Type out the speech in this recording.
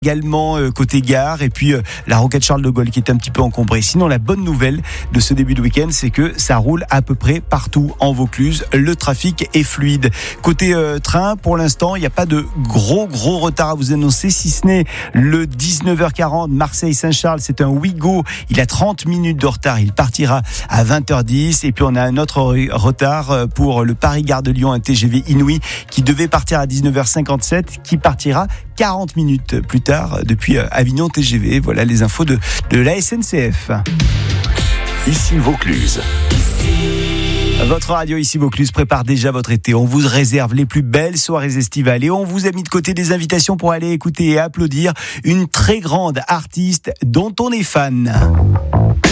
Également côté gare et puis la rocade Charles de Gaulle qui est un petit peu encombrée. Sinon, la bonne nouvelle de ce début de week-end, c'est que ça roule à peu près partout en Vaucluse. Le trafic est fluide. Côté train, pour l'instant, il n'y a pas de gros retard à vous annoncer, si ce n'est le 19h40 Marseille-Saint-Charles. C'est un Ouigo. Il a 30 minutes de retard. Il partira à 20h10. Et puis, on a un autre retard pour le Paris-Gare de Lyon, un TGV Inouï qui devait partir à 19h57, qui partira 40 minutes plus tard depuis Avignon TGV. Voilà les infos de la SNCF. Ici Vaucluse. Votre radio ici Vaucluse prépare déjà votre été. On vous réserve les plus belles soirées estivales et on vous a mis de côté des invitations pour aller écouter et applaudir une très grande artiste dont on est fan.